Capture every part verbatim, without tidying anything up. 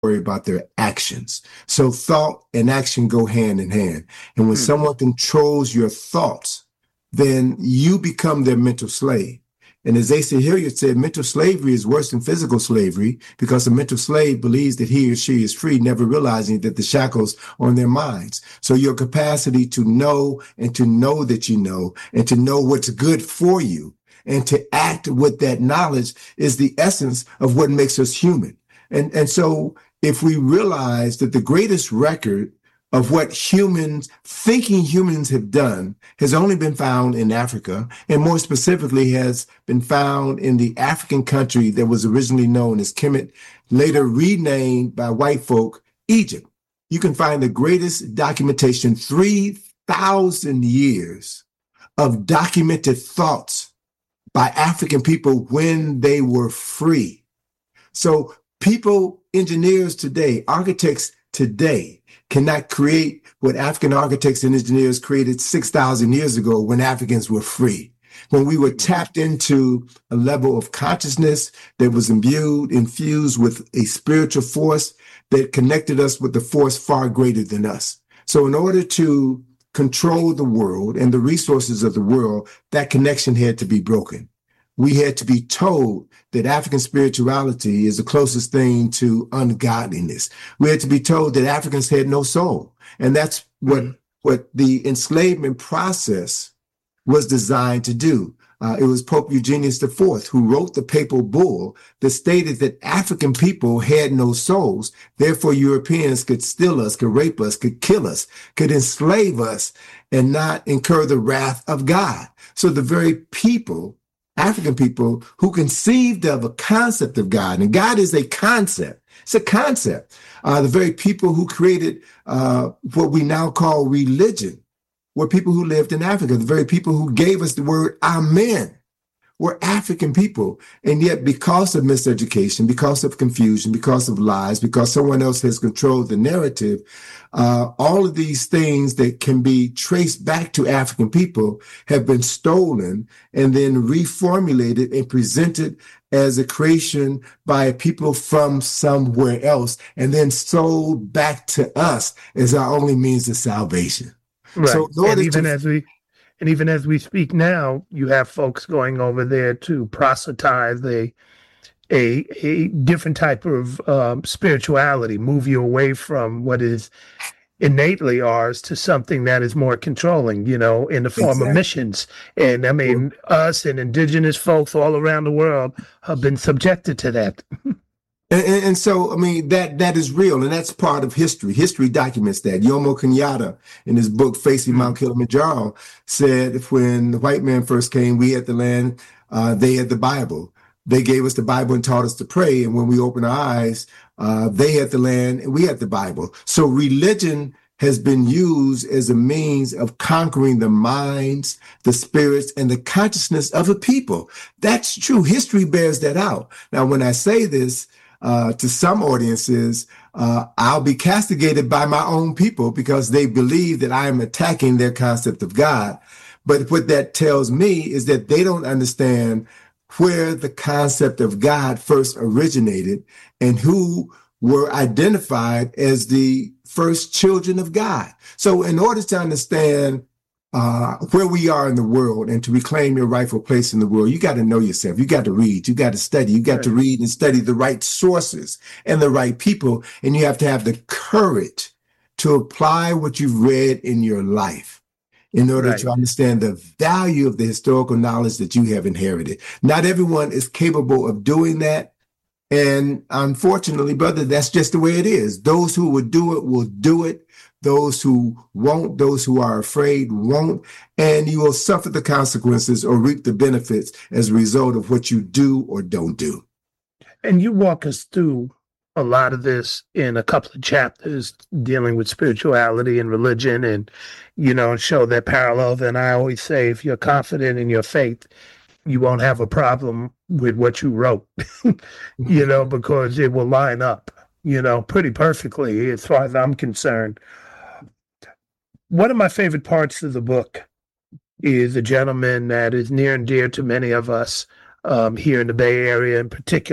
worry about their actions. So thought and action go hand in hand. And when Hmm. someone controls your thoughts, then you become their mental slave. And as Asa Hilliard said, mental slavery is worse than physical slavery because a mental slave believes that he or she is free, never realizing that the shackles are on their minds. So your capacity to know and to know that you know and to know what's good for you and to act with that knowledge is the essence of what makes us human. And, and so if we realize that the greatest record of what humans, thinking humans have done has only been found in Africa, and more specifically has been found in the African country that was originally known as Kemet, later renamed by white folk, Egypt. You can find the greatest documentation, three thousand years of documented thoughts by African people when they were free. So people, engineers today, architects today, cannot create what African architects and engineers created six thousand years ago when Africans were free, when we were tapped into a level of consciousness that was imbued, infused with a spiritual force that connected us with a force far greater than us. So in order to control the world and the resources of the world, that connection had to be broken. We had to be told that African spirituality is the closest thing to ungodliness. We had to be told that Africans had no soul. And that's what, mm-hmm. what the enslavement process was designed to do. Uh, it was Pope Eugenius the Fourth who wrote the papal bull that stated that African people had no souls. Therefore, Europeans could steal us, could rape us, could kill us, could enslave us, and not incur the wrath of God. So the very people, African people, who conceived of a concept of God, and God is a concept. It's a concept. Uh, the very people who created uh, what we now call religion were people who lived in Africa. The very people who gave us the word Amen were African people. And yet, because of miseducation, because of confusion, because of lies, because someone else has controlled the narrative, uh, all of these things that can be traced back to African people have been stolen and then reformulated and presented as a creation by a people from somewhere else, and then sold back to us as our only means of salvation. Right. So and even to, as we and even as we speak now, you have folks going over there to proselytize a a, a different type of um, spirituality, move you away from what is innately ours to something that is more controlling, you know, in the form exactly. of missions. And I mean, well, us and indigenous folks all around the world have been subjected to that. And, and, and so, I mean, that that is real, and that's part of history. History documents that. Jomo Kenyatta, in his book, Facing Mount Kilimanjaro, said if when the white man first came, we had the land, uh, they had the Bible. They gave us the Bible and taught us to pray. And when we opened our eyes, uh, they had the land and we had the Bible. So religion has been used as a means of conquering the minds, the spirits, and the consciousness of a people. That's true. History bears that out. Now, when I say this, Uh, to some audiences, uh, I'll be castigated by my own people because they believe that I am attacking their concept of God. But what that tells me is that they don't understand where the concept of God first originated and who were identified as the first children of God. So in order to understand Uh, where we are in the world and to reclaim your rightful place in the world, you got to know yourself. You got to read. You got to study. You got right. to read and study the right sources and the right people. And you have to have the courage to apply what you've read in your life in order right. to understand the value of the historical knowledge that you have inherited. Not everyone is capable of doing that. And unfortunately, brother, that's just the way it is. Those who will do it will do it. Those who won't, those who are afraid won't, and you will suffer the consequences or reap the benefits as a result of what you do or don't do. And you walk us through a lot of this in a couple of chapters dealing with spirituality and religion and, you know, show that parallel. And I always say, if you're confident in your faith, you won't have a problem with what you wrote, you know, because it will line up, you know, pretty perfectly as far as I'm concerned. One of my favorite parts of the book is a gentleman that is near and dear to many of us um, here in the Bay Area in particular,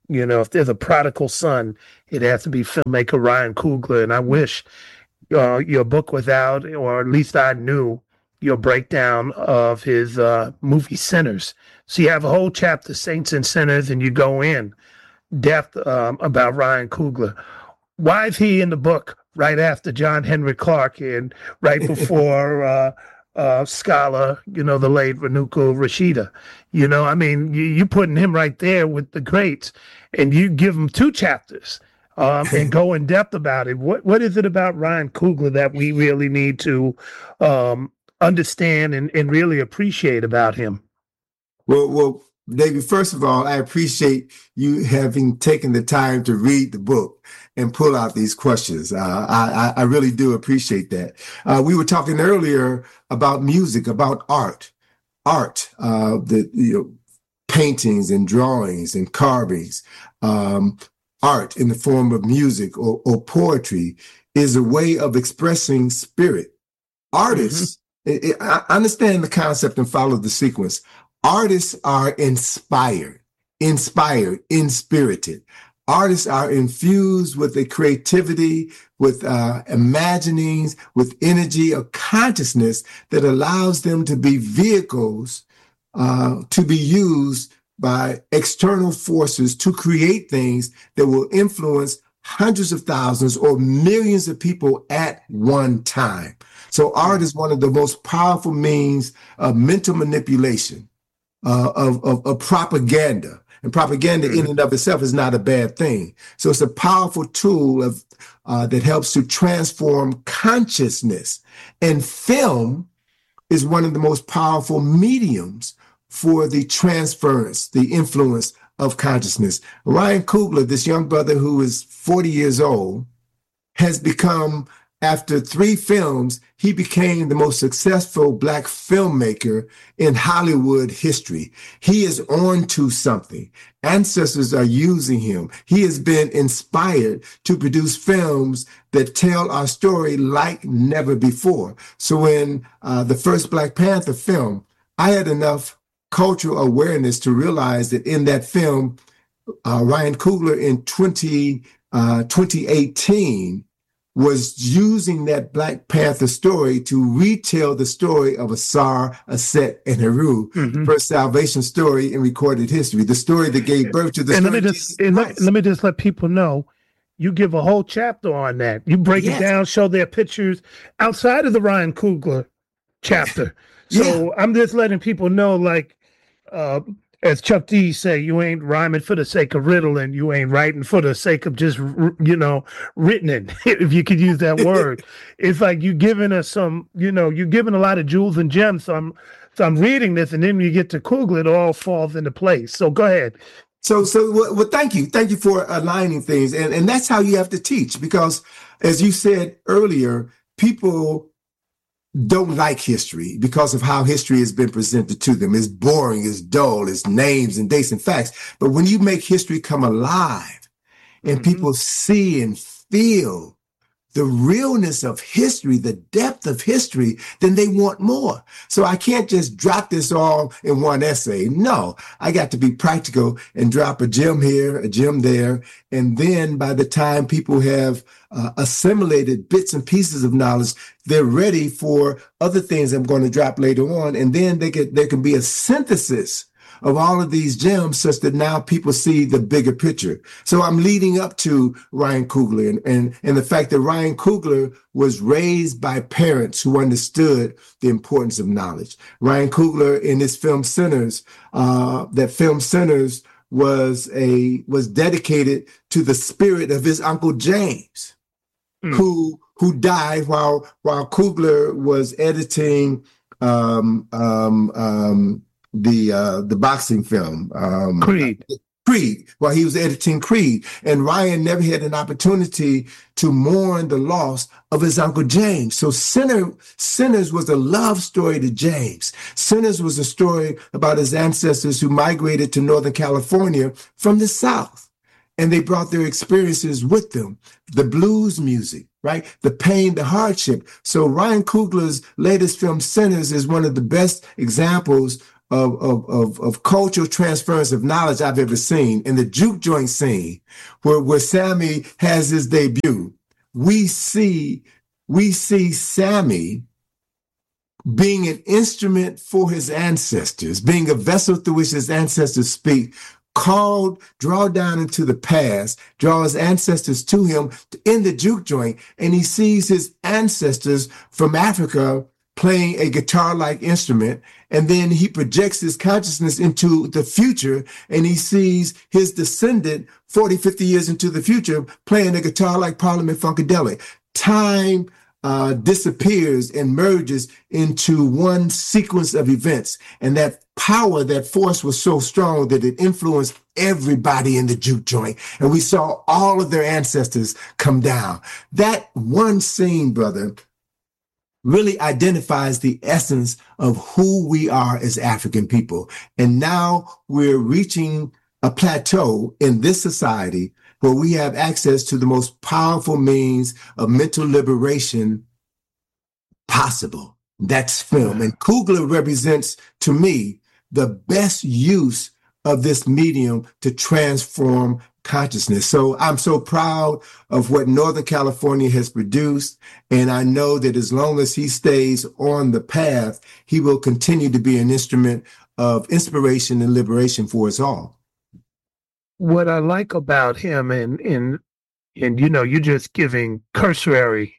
You know, if there's a prodigal son, it has to be filmmaker Ryan Coogler. And I wish uh, your book was out, or at least I knew your breakdown of his uh, movie Sinners. So you have a whole chapter, Saints and Sinners, and you go in depth um, about Ryan Coogler. Why is he in the book right after John Henry Clark and right before uh, uh, scholar, you know, the late Renuka Rashida? You know, I mean, you, you putting him right there with the greats, and you give him two chapters um, and go in depth about it. What What is it about Ryan Coogler that we really need to um, understand and, and really appreciate about him? Well, well, David, first of all, I appreciate you having taken the time to read the book and pull out these questions. Uh, I, I really do appreciate that. Uh, we were talking earlier about music, about art, art, uh, the you know, paintings and drawings and carvings, um, art in the form of music or, or poetry is a way of expressing spirit. Artists, mm-hmm. it, it, I understand the concept and follow the sequence. Artists are inspired, inspired, inspirited. Artists are infused with a creativity, with uh, imaginings, with energy, a consciousness that allows them to be vehicles uh, to be used by external forces to create things that will influence hundreds of thousands or millions of people at one time. So art is one of the most powerful means of mental manipulation. Uh, of, of, of propaganda. And propaganda in and of itself is not a bad thing. So it's a powerful tool of uh, that helps to transform consciousness. And film is one of the most powerful mediums for the transference, the influence of consciousness. Ryan Coogler, this young brother who is forty years old, has become, after three films, he became the most successful Black filmmaker in Hollywood history. He is on to something. Ancestors are using him. He has been inspired to produce films that tell our story like never before. So when uh, the first Black Panther film, I had enough cultural awareness to realize that in that film, uh, Ryan Coogler in twenty, uh, twenty eighteen, was using that Black Panther story to retell the story of Asar, Aset, and Heru, mm-hmm. the first salvation story in recorded history, the story that gave birth to the and story let me of just, Jesus and Christ. let, let me just let people know, you give a whole chapter on that. You break yes. it down, show their pictures outside of the Ryan Coogler chapter. So yeah. I'm just letting people know, like, uh, as Chuck D say, you ain't rhyming for the sake of riddling. You ain't writing for the sake of just, you know, written it, if you could use that word. It's like you giving us some, you know, you're giving a lot of jewels and gems. So I'm, so I'm reading this, and then you get to Coogler, it all falls into place. So go ahead. So, so well, well, thank you. Thank you for aligning things. And, and that's how you have to teach, because as you said earlier, people don't like history because of how history has been presented to them. It's boring, it's dull, it's names and dates and facts. But when you make history come alive and mm-hmm. people see and feel the realness of history, the depth of history, then they want more. So I can't just drop this all in one essay. No, I got to be practical and drop a gem here, a gem there. And then by the time people have uh, assimilated bits and pieces of knowledge, they're ready for other things I'm going to drop later on. And then they get, there can be a synthesis of all of these gems such that now people see the bigger picture. So I'm leading up to Ryan Coogler and, and, and the fact that Ryan Coogler was raised by parents who understood the importance of knowledge. Ryan Coogler in his film Sinners, uh, that film Sinners was a, was dedicated to the spirit of his Uncle James, mm. who, who died while, while Coogler was editing, um, um, um, the uh the boxing film um Creed Creed while he was editing Creed, and Ryan never had an opportunity to mourn the loss of his Uncle James. So Sinner, Sinners was a love story to James. Sinners was a story about his ancestors who migrated to Northern California from the South, and they brought their experiences with them, the blues music, right? The pain, the hardship. So Ryan Coogler's latest film Sinners is one of the best examples of, of, of, of cultural transference of knowledge I've ever seen. In the juke joint scene, where, where Sammy has his debut, we see, we see Sammy being an instrument for his ancestors, being a vessel through which his ancestors speak, called, draw down into the past, draw his ancestors to him in the juke joint, and he sees his ancestors from Africa playing a guitar-like instrument, and then he projects his consciousness into the future, and he sees his descendant forty, fifty years into the future playing a guitar like Parliament Funkadelic. Time uh, disappears and merges into one sequence of events, and that power, that force was so strong that it influenced everybody in the juke joint, and we saw all of their ancestors come down. That one scene, brother, really identifies the essence of who we are as African people. And now we're reaching a plateau in this society where we have access to the most powerful means of mental liberation possible. That's film. And Coogler represents, to me, the best use of this medium to transform consciousness. So I'm so proud of what Northern California has produced. And I know that as long as he stays on the path, he will continue to be an instrument of inspiration and liberation for us all. What I like about him, and, and, and you know, you're just giving cursory,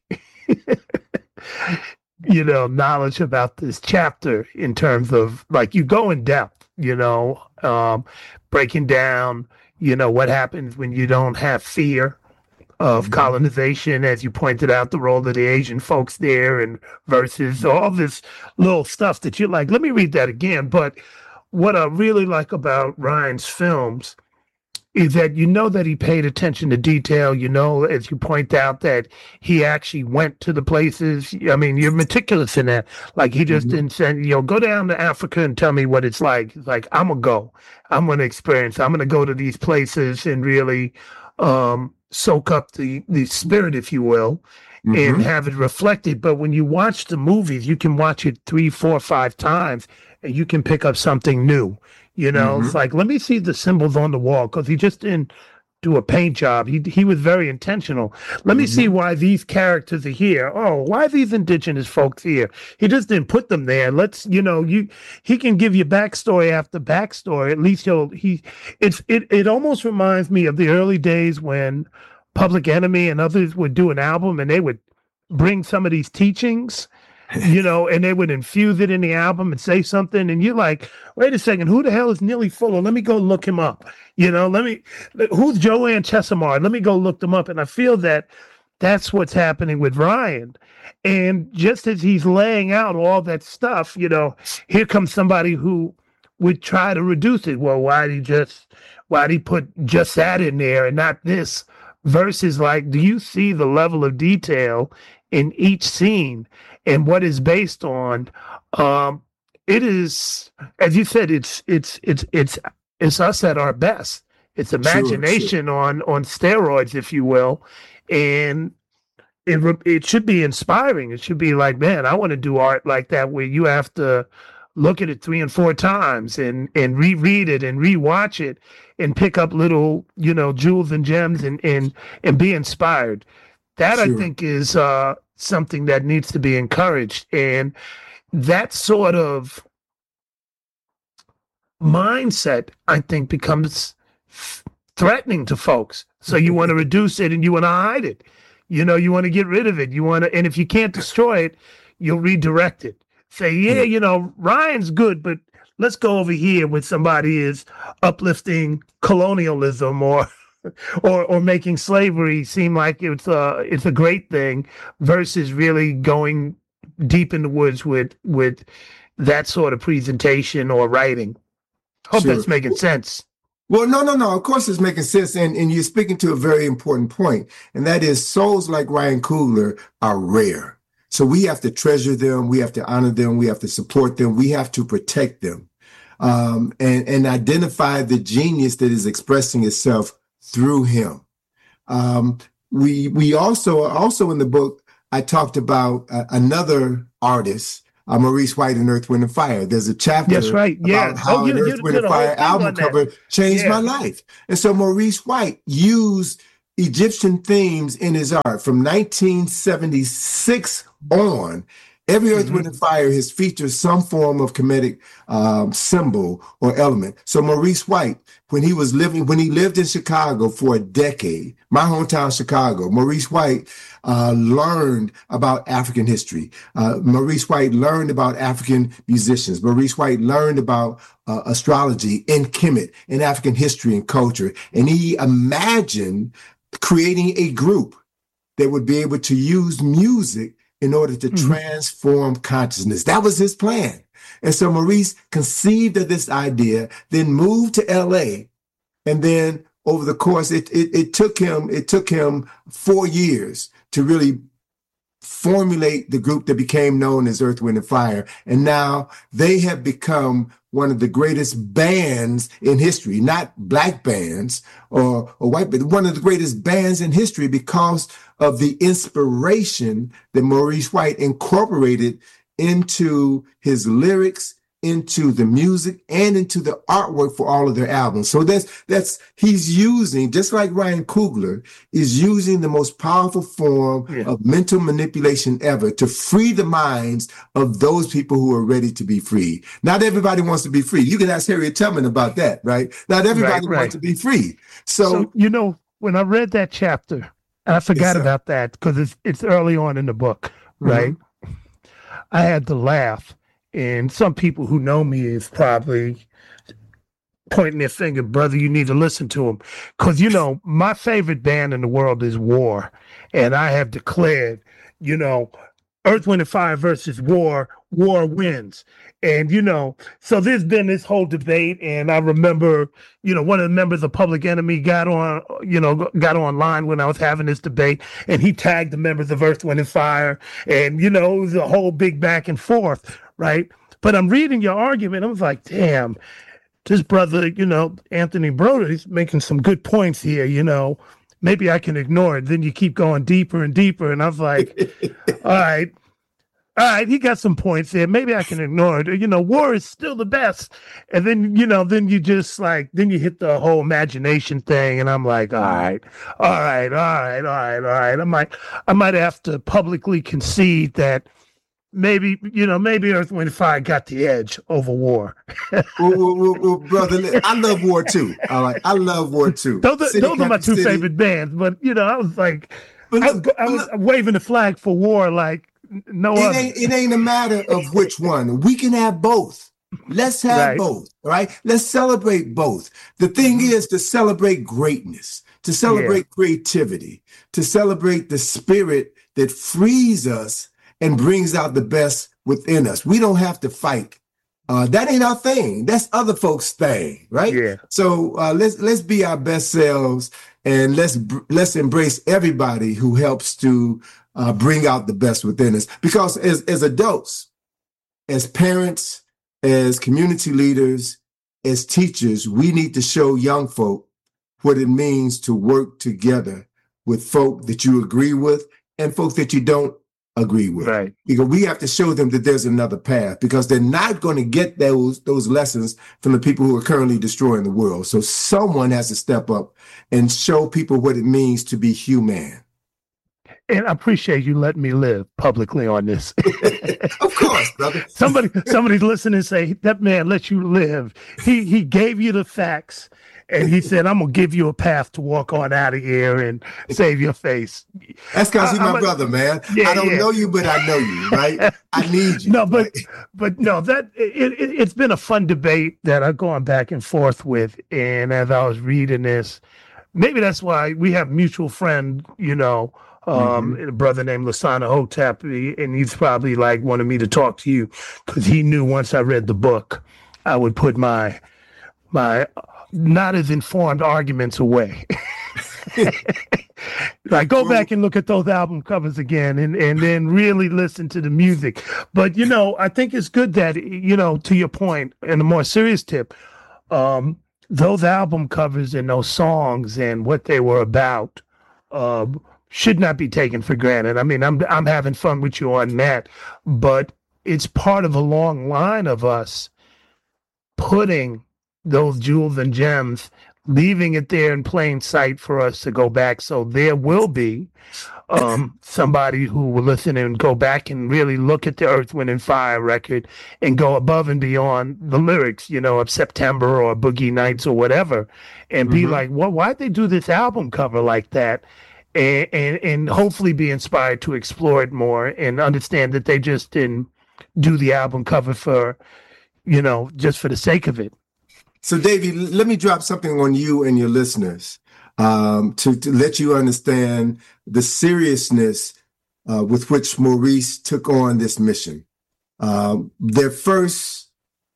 you know, knowledge about this chapter in terms of, like, you go in depth, you know, um, breaking down, you know, what happens when you don't have fear of colonization, as you pointed out, the role of the Asian folks there, and versus all this little stuff that you're like, let me read that again. But what I really like about Ryan's films is that you know that he paid attention to detail. You know, as you point out, that he actually went to the places. I mean, you're meticulous in that. Like, he just mm-hmm. didn't say, you know, go down to Africa and tell me what it's like. It's like, I'm going to go. I'm going to experience. I'm going to go to these places and really um, soak up the, the spirit, if you will, mm-hmm. and have it reflected. But when you watch the movies, you can watch it three, four, five times, and you can pick up something new. You know, mm-hmm. it's like, let me see the symbols on the wall, because he just didn't do a paint job. He he was very intentional. Let mm-hmm. me see why these characters are here. Oh, why are these indigenous folks here? He just didn't put them there. Let's, you know, you he can give you backstory after backstory. At least he'll he it's it it almost reminds me of the early days when Public Enemy and others would do an album, and they would bring some of these teachings, you know, and they would infuse it in the album and say something, and you're like, wait a second, who the hell is Neely Fuller? Let me go look him up. You know, let me, who's Joanne Chesimard? Let me go look them up. And I feel that that's what's happening with Ryan. And just as he's laying out all that stuff, you know, here comes somebody who would try to reduce it. Well, why did he just, why did he put just that in there and not this? Versus, like, do you see the level of detail in each scene and what is based on? Um, it is, as you said, it's it's it's it's it's us at our best. It's imagination sure, sure. on on steroids, if you will, and it it should be inspiring. It should be like, man, I want to do art like that, where you have to look at it three and four times and and reread it and rewatch it and pick up little, you know, jewels and gems and and and be inspired. That sure. I think is uh, something that needs to be encouraged, and that sort of mindset, I think, becomes f- threatening to folks. So you want to reduce it and you want to hide it. You know, you want to get rid of it. You want to, and if you can't destroy it, you'll redirect it. Say, yeah, you know, Ryan's good, but let's go over here when somebody is uplifting colonialism or or or making slavery seem like it's a it's a great thing, versus really going deep in the woods with with that sort of presentation or writing. Hope sure. that's making sense. Well, no, no, no. Of course it's making sense. And, and you're speaking to a very important point. And that is, souls like Ryan Coogler are rare. So we have to treasure them. We have to honor them. We have to support them. We have to protect them, um, and, and identify the genius that is expressing itself through him. Um, we we also, also in the book, I talked about uh, another artist uh, Maurice White and Earth, Wind and Fire. There's a chapter That's right. Yeah. about how Oh, you, an you Earth, Wind did and a whole Fire thing album on that. cover changed Yeah. my life. And so Maurice White used Egyptian themes in his art from nineteen seventy-six on. Every Earth, Mhm. Wind and Fire has featured some form of comedic um, symbol or element. So Maurice White, when he was living, when he lived in Chicago for a decade, my hometown Chicago, Maurice White uh, learned about African history. Uh, Maurice White learned about African musicians. Maurice White learned about uh, astrology and Kemet and African history and culture. And he imagined creating a group that would be able to use music in order to Mhm. transform consciousness. That was his plan. And so Maurice conceived of this idea, then moved to L A. And then over the course, it, it, it took him, it took him four years to really formulate the group that became known as Earth, Wind and Fire. And now they have become one of the greatest bands in history, not black bands or, or white, but one of the greatest bands in history because of the inspiration that Maurice White incorporated into his lyrics, into the music, and into the artwork for all of their albums. So that's, that's, he's using, just like Ryan Coogler is using the most powerful form Yeah. of mental manipulation ever to free the minds of those people who are ready to be free. Not everybody wants to be free. You can ask Harriet Tubman about that, right? Not everybody Right, right. wants to be free. So, So, you know, when I read that chapter, and I forgot sir. about that because it's it's early on in the book, right? I had to laugh, and some people who know me is probably pointing their finger, brother, you need to listen to him. Because, you know, my favorite band in the world is War, and I have declared, you know, Earth, Wind and Fire versus War, War wins. And, you know, so there's been this whole debate. And I remember, you know, one of the members of Public Enemy got on, you know, got online when I was having this debate, and he tagged the members of Earth, Wind and Fire. And, you know, it was a whole big back and forth, right? But I'm reading your argument. I was like, damn, this brother, you know, Anthony Broder, he's making some good points here, you know. Maybe I can ignore it. Then you keep going deeper and deeper. And I was like, all right. All right, he got some points there. Maybe I can ignore it. You know, War is still the best. And then, you know, then you just like, then you hit the whole imagination thing. And I'm like, all right, all right, all right, all right, all right. I might, I might have to publicly concede that maybe, you know, maybe Earth, Wind and Fire got the edge over War. well, well, well, well, brother, I love War too. I like, I love War too. Those are, City, those are my Country two City. favorite bands. But, you know, I was like, But I, look, I was look, waving the flag for War like no it other. ain't, it ain't a matter of which one. We can have both. Let's have Right. both, all right? Let's celebrate both. The thing is to celebrate greatness, to celebrate creativity, to celebrate the spirit that frees us and brings out the best within us. We don't have to fight. Uh, that ain't our thing. That's other folks' thing, right? Yeah. So uh, let's let's be our best selves, and let's let's embrace everybody who helps to uh, bring out the best within us. Because as as adults, as parents, as community leaders, as teachers, we need to show young folk what it means to work together with folk that you agree with and folk that you don't agree with. Right. Because we have to show them that there's another path, because they're not going to get those those lessons from the people who are currently destroying the world. So someone has to step up and show people what it means to be human. And I appreciate you letting me live publicly on this. Of course, brother. Somebody, somebody's listening and say, that man let you live. He he gave you the facts, and he said, I'm gonna give you a path to walk on out of here and save your face. That's because he's I- my I'm a- brother, man. Yeah, I don't yeah. know you, but I know you, right? I need you. No, but right? but no, that it, it it's been a fun debate that I've gone back and forth with. And as I was reading this, maybe that's why we have mutual friend, you know, um, a brother named Lasana Hotep, and he's probably like wanted me to talk to you because he knew once I read the book, I would put my my not as informed arguments away. Like go back and look at those album covers again, and and then really listen to the music. But you know, I think it's good that, you know, to your point, and a more serious tip, um, those album covers and those songs and what they were about um, should not be taken for granted. I mean, I'm I'm having fun with you on that, but it's part of a long line of us putting those jewels and gems, leaving it there in plain sight for us to go back. So there will be um, somebody who will listen and go back and really look at the Earth, Wind and Fire record and go above and beyond the lyrics, you know, of September or Boogie Nights or whatever, and be mm-hmm. like, well, why'd they do this album cover like that? And, and and hopefully be inspired to explore it more and understand that they just didn't do the album cover for, you know, just for the sake of it. So, Davey, let me drop something on you and your listeners um, to, to let you understand the seriousness uh, with which Maurice took on this mission. Uh, their first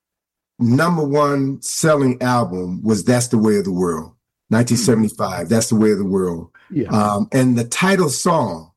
number one selling album was That's the Way of the World, nineteen seventy-five. Mm-hmm. That's the Way of the World. Yeah. Um, and the title song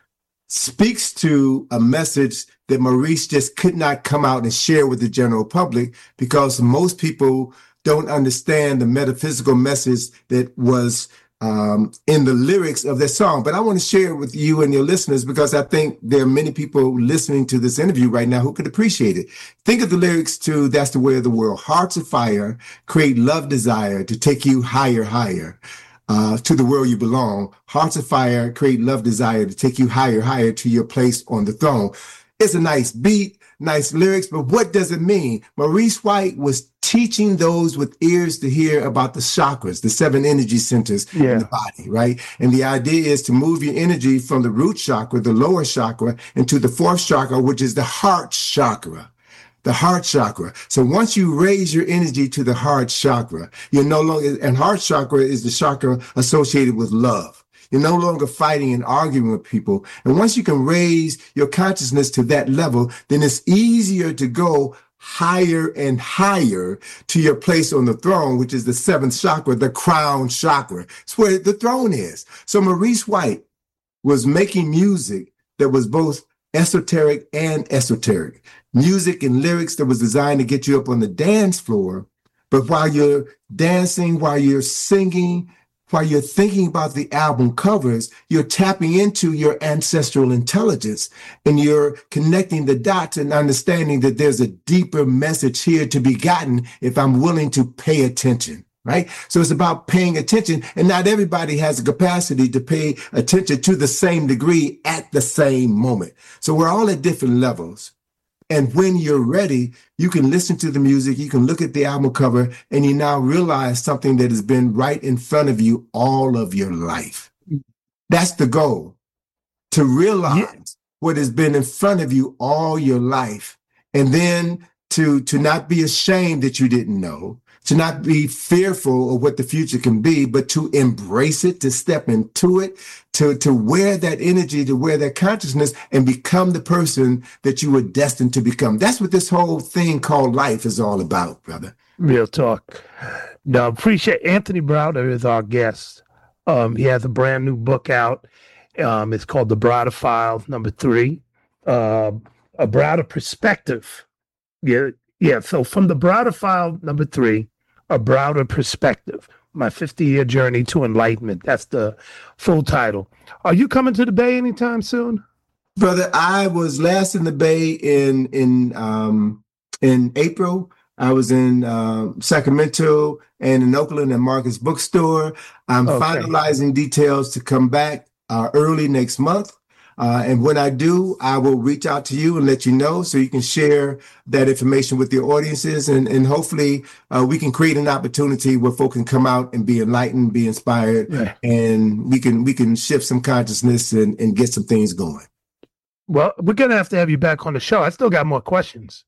speaks to a message that Maurice just could not come out and share with the general public because most people don't understand the metaphysical message that was um, in the lyrics of that song. But I want to share it with you and your listeners because I think there are many people listening to this interview right now who could appreciate it. Think of the lyrics to That's the Way of the World. Hearts of fire, create love, desire to take you higher, higher. Uh, to the world you belong. Hearts of fire, create love, desire to take you higher, higher to your place on the throne. It's a nice beat, nice lyrics, but what does it mean? Maurice White was teaching those with ears to hear about the chakras, the seven energy centers yeah. in the body, right? And the idea is to move your energy from the root chakra, the lower chakra, into the fourth chakra, which is the heart chakra. The heart chakra. So once you raise your energy to the heart chakra, you're no longer, and heart chakra is the chakra associated with love. You're no longer fighting and arguing with people. And once you can raise your consciousness to that level, then it's easier to go higher and higher to your place on the throne, which is the seventh chakra, the crown chakra. It's where the throne is. So Maurice White was making music that was both esoteric and esoteric. Music and lyrics that was designed to get you up on the dance floor. But while you're dancing, while you're singing, while you're thinking about the album covers, you're tapping into your ancestral intelligence and you're connecting the dots and understanding that there's a deeper message here to be gotten if I'm willing to pay attention. Right? So it's about paying attention, and not everybody has the capacity to pay attention to the same degree at the same moment. So we're all at different levels. And when you're ready, you can listen to the music, you can look at the album cover, and you now realize something that has been right in front of you all of your life. That's the goal, to realize yeah. what has been in front of you all your life, and then to, to not be ashamed that you didn't know, to not be fearful of what the future can be, but to embrace it, to step into it, to, to wear that energy, to wear that consciousness and become the person that you were destined to become. That's what this whole thing called life is all about, brother. Real talk. Now, appreciate Anthony Browder is our guest. Um, he has a brand new book out. Um, it's called The Browder Files, number three, uh, A Browder Perspective. Yeah. Yeah, so from the Browder File number three, A Browder Perspective, my fifty-year journey to enlightenment. That's the full title. Are you coming to the Bay anytime soon? Brother, I was last in the Bay in in um, in April. I was in uh, Sacramento and in Oakland at Marcus Bookstore. I'm okay. finalizing details to come back uh, early next month. Uh, and when I do, I will reach out to you and let you know so you can share that information with your audiences. And, and hopefully uh, we can create an opportunity where folk can come out and be enlightened, be inspired, yeah. and we can we can shift some consciousness and, and get some things going. Well, we're going to have to have you back on the show. I still got more questions.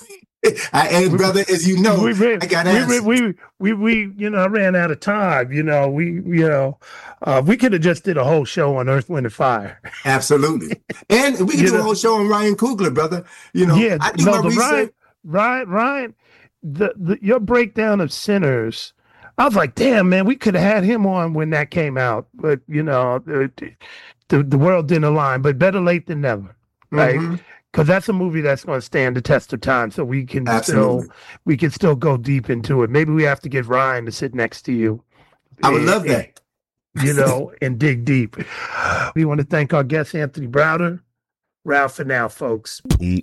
I, and brother, as you know, we, we, I got we, we, we, we, you know, I ran out of time. You know, we, you know, uh, we could have just did a whole show on Earth, Wind, and Fire. Absolutely, and we could do know, a whole show on Ryan Coogler, brother. You know, yeah, I do no, my research. Ryan, Ryan, Ryan, the, the your breakdown of Sinners. I was like, damn, man, we could have had him on when that came out, but you know, the the, the world didn't align. But better late than never, right? Mm-hmm. Because that's a movie that's going to stand the test of time, so we can Absolutely. still we can still go deep into it. Maybe we have to get Ryan to sit next to you. I would and, love that. And, you know, and dig deep. We want to thank our guest, Anthony Browder. Ralph for now, folks.